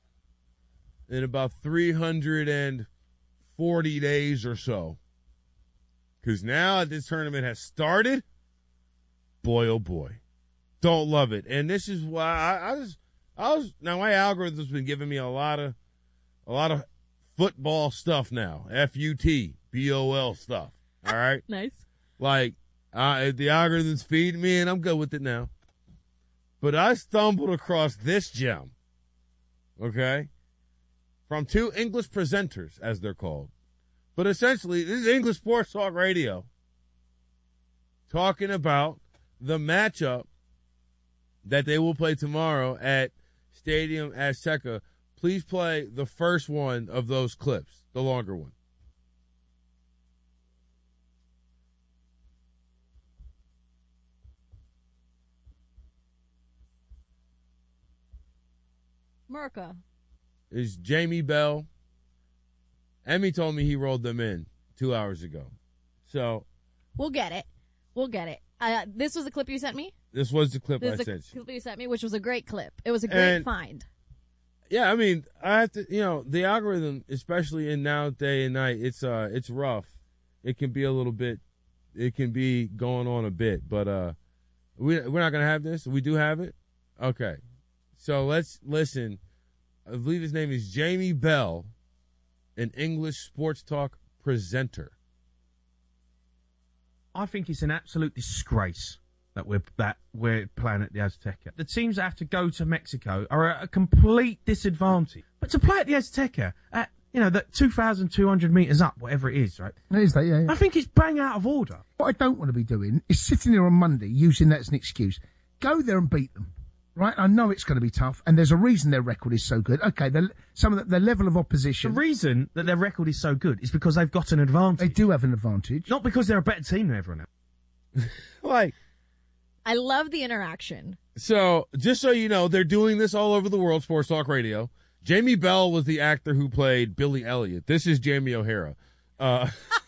in about three hundred forty days or so. Because now that this tournament has started, boy, oh boy, don't love it. And this is why I, I was, I was, now my algorithm's been giving me a lot of, a lot of football stuff now. F U T, B O L stuff. All right? Nice. Like, uh, the algorithm's feeding me and I'm good with it now. But I stumbled across this gem, okay, from two English presenters, as they're called. But essentially, this is English Sports Talk Radio talking about the matchup that they will play tomorrow at Stadium Azteca. Please play the first one of those clips, the longer one. America. Is Jamie Bell. Emmy told me he rolled them in two hours ago. So We'll get it. We'll get it. Uh, this was a clip you sent me? this was the clip This I is the sent you. clip you sent me, which was a great clip. It was a great And- find. Yeah, I mean, I have to, you know, the algorithm, especially in now day and night, it's uh, it's rough. It can be a little bit, it can be going on a bit, but uh, we we're not gonna have this. We do have it. Okay, so let's listen. I believe his name is Jamie Bell, an English sports talk presenter. I think it's an absolute disgrace that we're that we're playing at the Azteca. The teams that have to go to Mexico are at a complete disadvantage. But to play at the Azteca at you know that two thousand two hundred meters up, whatever it is, right? It is that, yeah, yeah. I think it's bang out of order. What I don't want to be doing is sitting there on Monday using that as an excuse. Go there and beat them, right? I know it's going to be tough, and there's a reason their record is so good. Okay, the, some of the, the level of opposition. The reason that their record is so good is because they've got an advantage. They do have an advantage, not because they're a better team than everyone else. Like, I love the interaction. so just so you know, they're doing this all over the world. Sports Talk Radio. Jamie Bell was the actor who played Billy Elliot. This is Jamie O'Hara. Uh,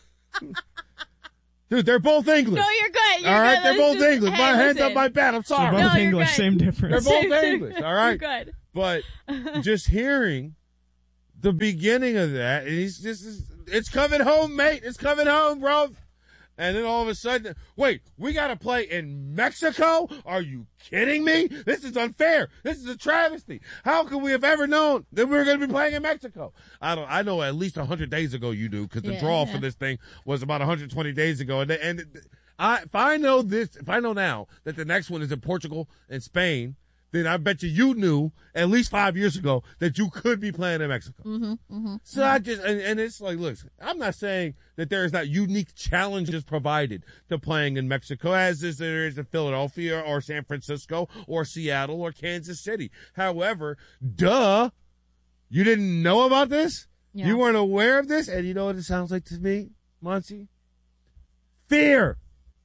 dude, they're both English. No, you're good. You're all right, good. they're Let's both just- English. hey, My hands listen. up my bat. I'm sorry. They're both No, you're English, good. same difference. They're both English. All right. You're good. But just hearing the beginning of that, and he's just, it's coming home, mate. It's coming home, bro. And then all of a sudden, wait, we got to play in Mexico? Are you kidding me? This is unfair. This is a travesty. How could we have ever known that we were going to be playing in Mexico? I don't. I know at least one hundred days ago you do, because the Yeah, draw yeah. for this thing was about one hundred twenty days ago. And, and I, if I know this, if I know now that the next one is in Portugal and Spain, then I bet you you knew at least five years ago that you could be playing in Mexico. Mm-hmm, mm-hmm. So I just, and, and it's like, look, I'm not saying that there is not unique challenges provided to playing in Mexico, as is there is in Philadelphia or San Francisco or Seattle or Kansas City. However, duh, you didn't know about this? Yeah. You weren't aware of this? And you know what it sounds like to me, Monty? Fear.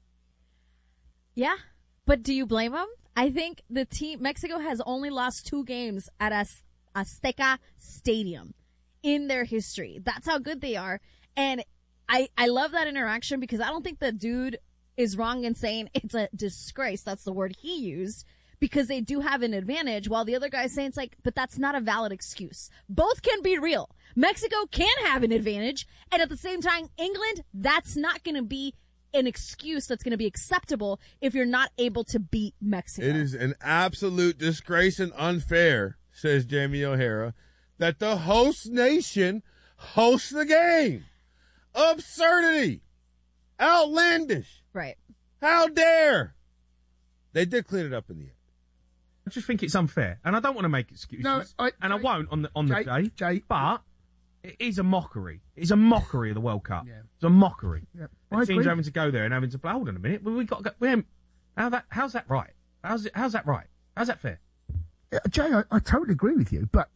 Yeah, but do you blame them? I think the team, Mexico has only lost two games at Az- Azteca Stadium in their history. That's how good they are. And I, I love that interaction because I don't think the dude is wrong in saying it's a disgrace. That's the word he used, because they do have an advantage, while the other guy's saying it's like, but that's not a valid excuse. Both can be real. Mexico can have an advantage, and at the same time, England, that's not going to be an excuse that's going to be acceptable if you're not able to beat Mexico. It is an absolute disgrace and unfair, says Jamie O'Hara, that the host nation hosts the game. Absurdity. Outlandish. Right. How dare. They did clean it up in the end. I just think it's unfair, and I don't want to make excuses, No, I- and I Jay- won't on the on the Jay- day. Jay- but it is a mockery. It's a mockery of the World Cup. Yeah. It's a mockery. Yeah, The I teams agree. having to go there and having to play. Hold on a minute, we we got to go. We haven't- how that? How's that right? How's it? How's that right? How's that fair? Uh, Jay, I, I totally agree with you, but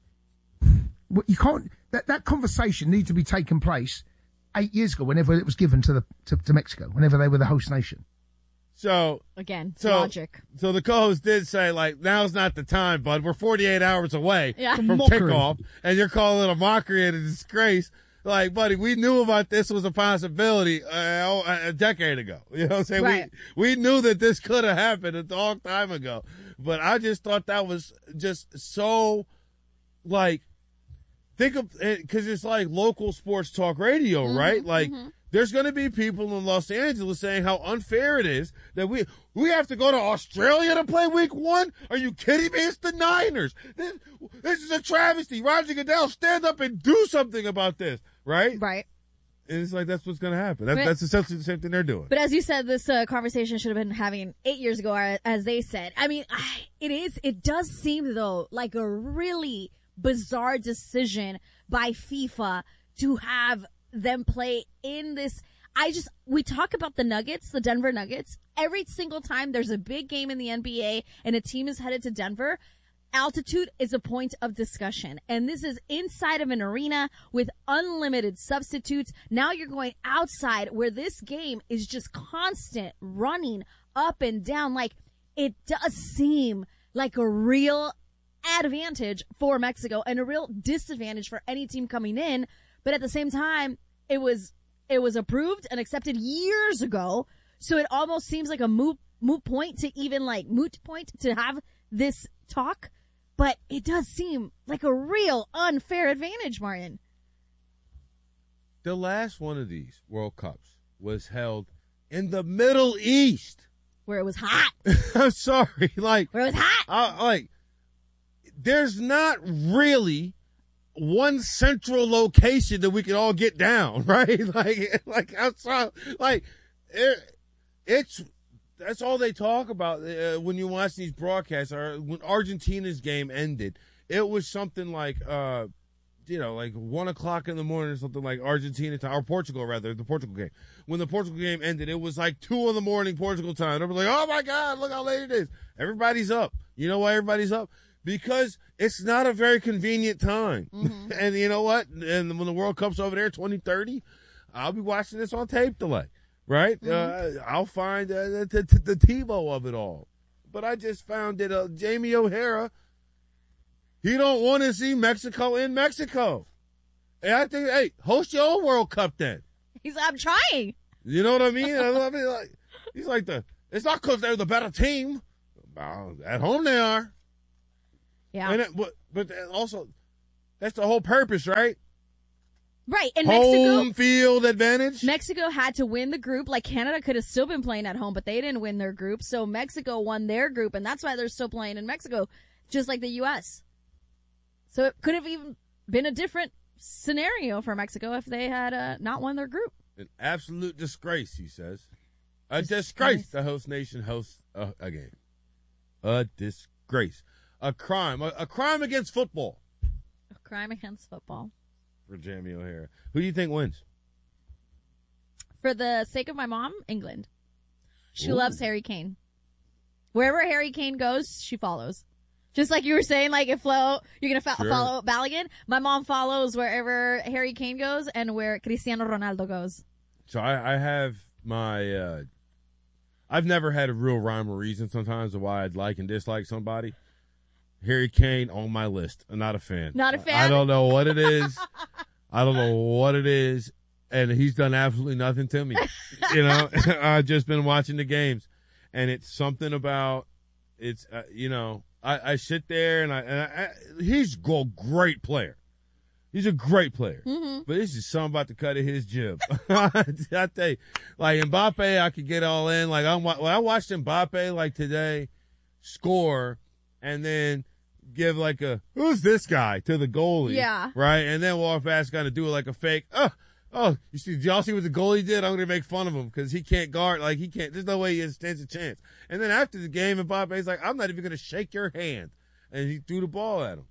what you can't. That that conversation needs to be taken place eight years ago, whenever it was given to the to, to Mexico, whenever they were the host nation. So, Again, so, logic. so the co-host did say, like, now's not the time, bud. We're forty-eight hours away Yeah. from Mockery. kickoff, and you're calling it a mockery and a disgrace. Like, buddy, we knew about this was a possibility uh, a decade ago. You know what I'm saying? Right. We, we knew that this could have happened a long time ago. But I just thought that was just so, like, think of it, because it's like local sports talk radio, Mm-hmm, right? Like, there's going to be people in Los Angeles saying how unfair it is that we we have to go to Australia to play week one. Are you kidding me? It's the Niners. This, this is a travesty. Roger Goodell, stand up and do something about this, right? Right. And it's like that's what's going to happen. That, But- that's essentially the same thing they're doing. But as you said, this uh, conversation should have been having eight years ago, or as they said. I mean, I, it is. It does seem though like a really bizarre decision by FIFA to have them play in this. I just, we talk about the Nuggets, the Denver Nuggets. Every single time there's a big game in the N B A and a team is headed to Denver, altitude is a point of discussion. And this is inside of an arena with unlimited substitutes. Now you're going outside where this game is just constant running up and down. Like, it does seem like a real advantage for Mexico and a real disadvantage for any team coming in. But at the same time, it was, it was approved and accepted years ago. So it almost seems like a moot, moot point to even like moot point to have this talk. But it does seem like a real unfair advantage, Martin. The last one of these World Cups was held in the Middle East. Where it was hot. I'm sorry. Like, Where it was hot. uh, like, there's not really one central location that we can all get down, right? Like, like outside, like it, it's that's all they talk about uh, when you watch these broadcasts. Or when Argentina's game ended, it was something like, uh, you know, like one o'clock in the morning or something, like Argentina time, or Portugal rather, the Portugal game. When the Portugal game ended, it was like two in the morning Portugal time. Everybody's like, oh my God, look how late it is. Everybody's up. You know why everybody's up? Because it's not a very convenient time. Mm-hmm. And you know what? And when the World Cup's over there, twenty thirty, I'll be watching this on tape delay, right? Mm-hmm. Uh, I'll find uh, the, the, the TiVo of it all. But I just found that uh, Jamie O'Hara, he don't want to see Mexico in Mexico. And I think, hey, host your own World Cup then. He's, I'm trying. You know what I mean? I mean, like, he's like the. It's not because they're the better team. Uh, at home they are. Yeah. And it, but but also, that's the whole purpose, right? Right. And home Mexico, field advantage. Mexico had to win the group. Like Canada could have still been playing at home, but they didn't win their group. So Mexico won their group, and that's why they're still playing in Mexico, just like the U S. So it could have even been a different scenario for Mexico if they had uh, not won their group. An absolute disgrace, he says. A disgrace. The host nation hosts a, a game. A disgrace. A crime. A, a crime against football. A crime against football. For Jamie O'Hara. Who do you think wins? For the sake of my mom, England. She Ooh. loves Harry Kane. Wherever Harry Kane goes, she follows. Just like you were saying, like if Flo, you're going to fo- Sure. follow Balogun, my mom follows wherever Harry Kane goes and where Cristiano Ronaldo goes. So I, I have my, uh, I've never had a real rhyme or reason sometimes of why I'd like and dislike somebody. Harry Kane on my list. I'm not a fan. Not a fan? I don't know what it is. I don't know what it is. And he's done absolutely nothing to me. You know, I've just been watching the games. And it's something about, it's, uh, you know, I, I sit there and I, and I, I he's a great player. He's a great player. Mm-hmm. But this is something about the cut of his jib. I tell you, like Mbappe, I could get all in. Like I'm, when I watched Mbappe like today score and then give like a, who's this guy to the goalie? Yeah. Right. And then walk fast, got to do it like a fake. Oh, oh, you see, did y'all see what the goalie did? I'm going to make fun of him because he can't guard. Like he can't, there's no way he stands a chance. And then after the game, Mbappe's like, I'm not even going to shake your hand. And he threw the ball at him.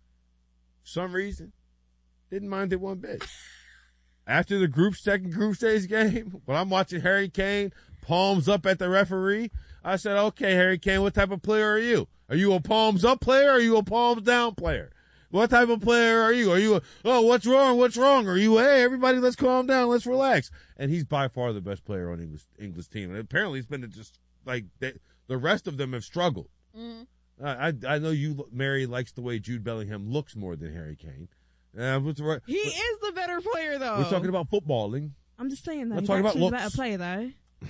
For some reason, didn't mind it one bit. After the group, second group stage game, when I'm watching Harry Kane, palms up at the referee, I said, okay, Harry Kane, what type of player are you? Are you a palms up player or are you a palms down player? What type of player are you? Are you a, oh, what's wrong? What's wrong? Are you, hey, everybody, let's calm down. Let's relax. And he's by far the best player on English, English team. And apparently it's been just like they, the rest of them have struggled. Mm-hmm. I, I I know you, Mary, likes the way Jude Bellingham looks more than Harry Kane. Uh, what's the, He is the better player, though. We're talking about footballing. I'm just saying that. We're He's talking about actually a looks. better player, though.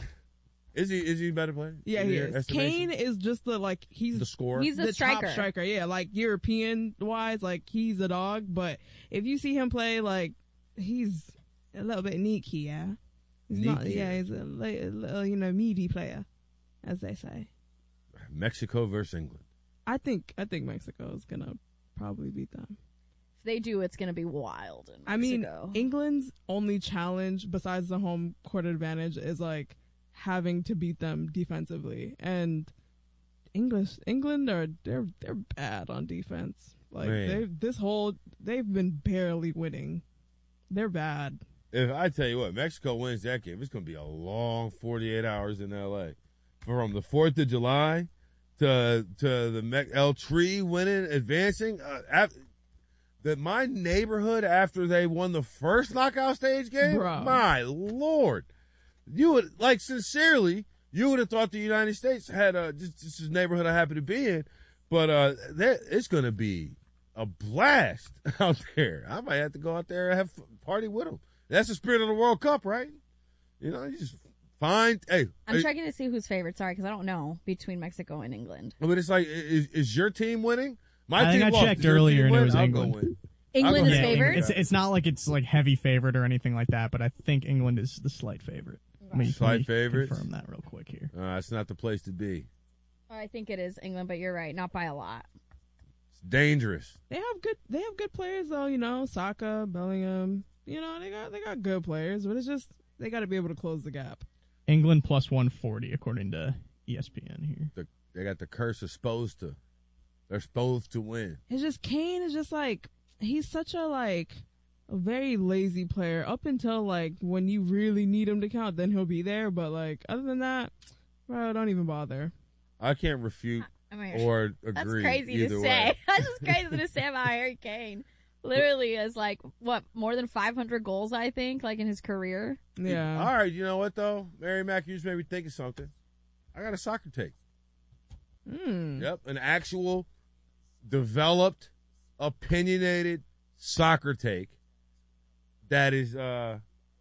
Is he? Is he a better player? Yeah, in he your is. estimation? Kane is just the like he's The scorer? He's a the striker. top striker. Yeah, like European wise, like he's a dog. But if you see him play, like he's a little bit sneaky. Yeah, he's not. Sneaky. Yeah, he's a, li- a little, you know, meaty player, as they say. Mexico versus England. I think I think Mexico is gonna probably beat them. If they do, it's going to be wild in Mexico. I mean, England's only challenge besides the home court advantage is like having to beat them defensively, and English England are they're they're bad on defense. Like Man. they this whole they've been barely winning. They're bad. If I tell you what, Mexico wins that game, it's going to be a long forty-eight hours in L A. From the fourth of July to to the Me- El Tri winning, advancing. Uh, after, that my neighborhood after they won the first knockout stage game, Bro. my Lord, you would like sincerely, you would have thought the United States had a just this is the neighborhood I happen to be in, but uh, that it's going to be a blast out there. I might have to go out there and have a party with them. That's the spirit of the World Cup, right? You know, you just find hey. I'm hey, checking to see who's favorite. Sorry, because I don't know between Mexico and England. But it's like, is, is your team winning? My I team think I lost. checked Is your earlier team and it win? was I'll England. Go win. England I'll go is win. favored? It's it's not like it's like heavy favorite or anything like that, but I think England is the slight favorite. Let me- Slight let me favorites? Confirm that real quick here. Uh, it's not the place to be. I think it is England, but you're right, not by a lot. It's dangerous. They have good they have good players though. You know, Saka, Bellingham. You know, they got they got good players, but it's just they got to be able to close the gap. England plus one forty according to E S P N here. The, they got the curse of supposed to. They're supposed to win. It's just Kane is just like he's such a like a very lazy player up until like when you really need him to count, then he'll be there. But like other than that, bro, don't even bother. I can't refute I mean, or That's agree. crazy either to way. say. That's just crazy to say about Harry Kane. Literally is like, what, more than five hundred goals, I think, like in his career. Yeah. All right, you know what, though? Mary Mack, you just made me think of something. I got a soccer take. Mm. Yep, an actual, developed, opinionated soccer take. that is uh,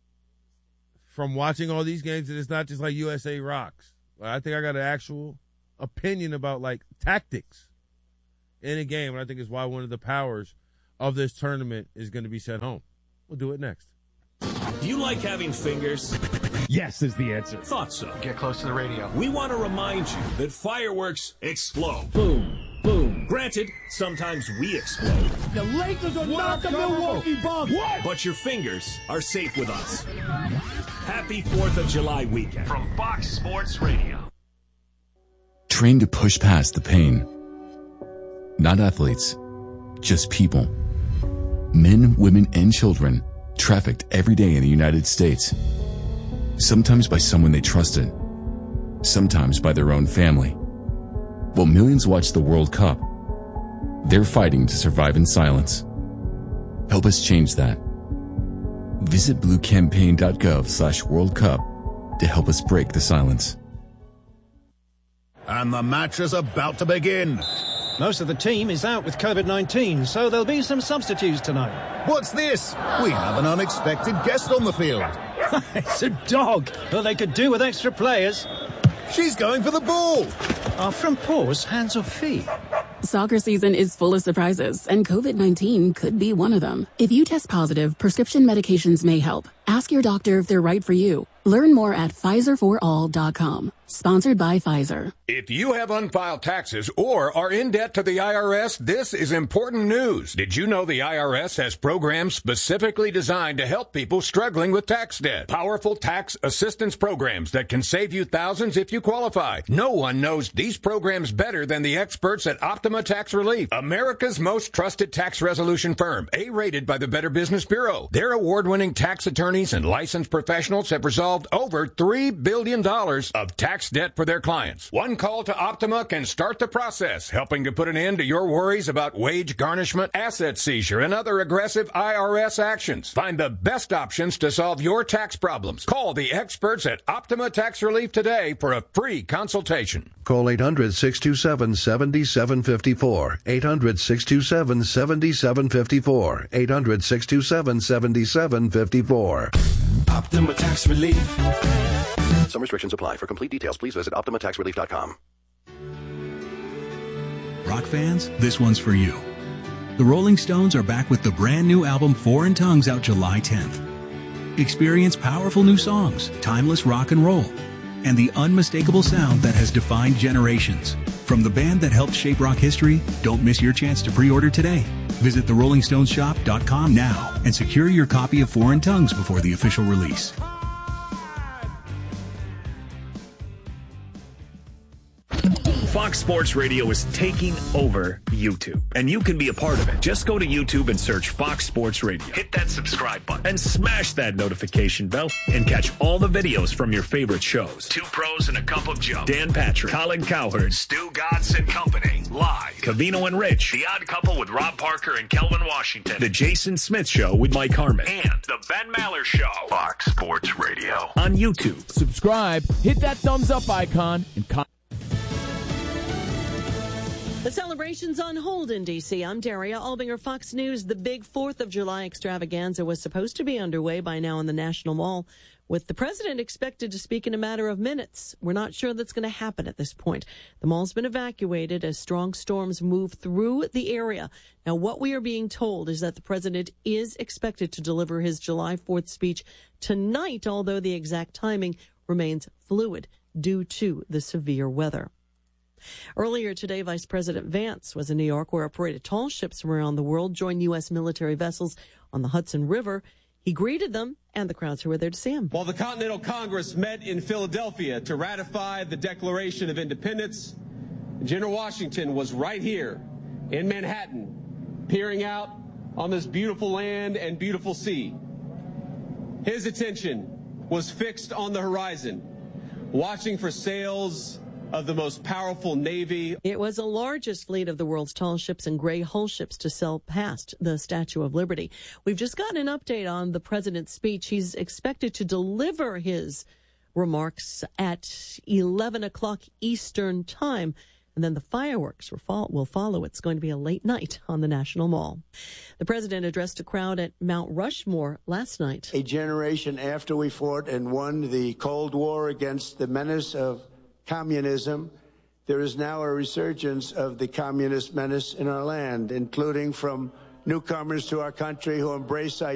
from watching all these games, and it's not just like U S A rocks. I think I got an actual opinion about like tactics in a game, and I think it's why one of the powers of this tournament is going to be sent home. We'll do it next. Do you like having fingers? Yes is the answer. Thought so. Get close to the radio. We want to remind you that fireworks explode. Boom, boom. Granted, sometimes we explode. The Lakers are not the Milwaukee Bucks. What? But your fingers are safe with us. Happy fourth of July weekend from Fox Sports Radio. Train to push past the pain. Not athletes, just people. Men, women, and children trafficked every day in the United States. Sometimes by someone they trusted, sometimes by their own family. While millions watch the World Cup, they're fighting to survive in silence. Help us change that. Visit bluecampaign.gov slash World Cup to help us break the silence. And the match is about to begin. Most of the team is out with COVID nineteen, so there'll be some substitutes tonight. What's this? We have an unexpected guest on the field. It's a dog, but they could do with extra players. She's going for the ball. Are front paws hands or feet? Soccer season is full of surprises, and COVID nineteen could be one of them. If you test positive, prescription medications may help. Ask your doctor if they're right for you. Learn more at Pfizer for all dot com. Sponsored by Pfizer. If you have unfiled taxes or are in debt to the I R S, this is important news. Did you know the I R S has programs specifically designed to help people struggling with tax debt? Powerful tax assistance programs that can save you thousands if you qualify. No one knows these programs better than the experts at Optima Tax Relief, America's most trusted tax resolution firm, A-rated by the Better Business Bureau. Their award-winning tax attorneys and licensed professionals have resolved over three billion dollars of tax debt for their clients. One call to Optima can start the process, helping to put an end to your worries about wage garnishment, asset seizure, and other aggressive I R S actions. Find the best options to solve your tax problems. Call the experts at Optima Tax Relief today for a free consultation. Call eight hundred, six two seven, seven seven five four. eight hundred, six two seven, seven seven five four. eight hundred, six two seven, seven seven five four. Optima Tax Relief. Some restrictions apply. For complete details, please visit optima tax relief dot com. Rock fans, this one's for you. The Rolling Stones are back with the brand new album Foreign Tongues out July tenth. Experience powerful new songs, timeless rock and roll, and the unmistakable sound that has defined generations. From the band that helped shape rock history, don't miss your chance to pre-order today. Visit the rolling stones shop dot com now and secure your copy of Foreign Tongues before the official release. Fox Sports Radio is taking over YouTube, and you can be a part of it. Just go to YouTube and search Fox Sports Radio. Hit that subscribe button and smash that notification bell and catch all the videos from your favorite shows. Two Pros and a Cup of Joe. Dan Patrick, Colin Cowherd, Stu Godson Company, live. Cavino and Rich, The Odd Couple with Rob Parker and Kelvin Washington. The Jason Smith Show with Mike Harmon. And The Ben Maller Show. Fox Sports Radio. On YouTube. Subscribe, hit that thumbs up icon, and comment. The celebration's on hold in D C. I'm Daria Albinger, Fox News. The big fourth of July extravaganza was supposed to be underway by now in the National Mall, with the president expected to speak in a matter of minutes. We're not sure that's going to happen at this point. The mall's been evacuated as strong storms move through the area. Now, what we are being told is that the president is expected to deliver his July fourth speech tonight, although the exact timing remains fluid due to the severe weather. Earlier today, Vice President Vance was in New York, where a parade of tall ships from around the world joined U S military vessels on the Hudson River. He greeted them and the crowds who were there to see him. While the Continental Congress met in Philadelphia to ratify the Declaration of Independence, General Washington was right here in Manhattan, peering out on this beautiful land and beautiful sea. His attention was fixed on the horizon, watching for sails of the most powerful Navy. It was the largest fleet of the world's tall ships and gray hull ships to sail past the Statue of Liberty. We've just gotten an update on the president's speech. He's expected to deliver his remarks at eleven o'clock Eastern time. And then the fireworks will follow. It's going to be a late night on the National Mall. The president addressed a crowd at Mount Rushmore last night. A generation after we fought and won the Cold War against the menace of communism, there is now a resurgence of the communist menace in our land, including from newcomers to our country who embrace